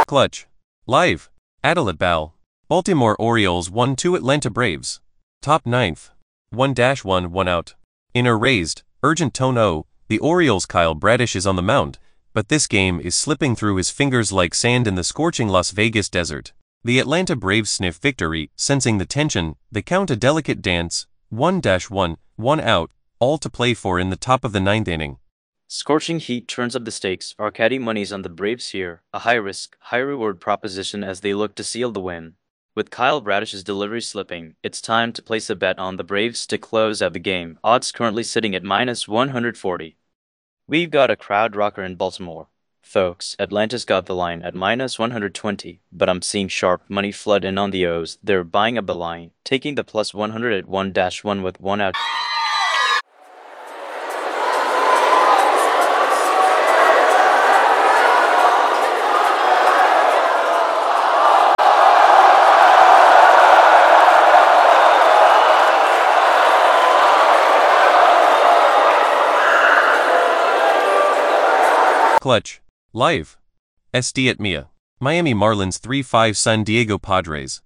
Clutch. Live. Adelaide Ball. Baltimore Orioles 1-2 Atlanta Braves. Top ninth. 1-1 1 out. In a raised, urgent tone. The Orioles' Kyle Bradish is on the mound, but this game is slipping through his fingers like sand in the scorching Las Vegas desert. The Atlanta Braves sniff victory, sensing the tension. They count a delicate dance. 1-1 1 out, all to play for in the top of the ninth inning. Scorching heat turns up the stakes. Our caddy money's on the Braves here, a high-risk, high-reward proposition as they look to seal the win. With Kyle Bradish's delivery slipping, it's time to place a bet on the Braves to close out the game. Odds currently sitting at -140. We've got a crowd rocker in Baltimore. Folks, Atlanta's got the line at -120, but I'm seeing sharp money flood in on the O's. They're buying up the line, taking the +100 at 1-1 with 1 out. Clutch. Live. SD at Mia. Miami Marlins 3-5 San Diego Padres.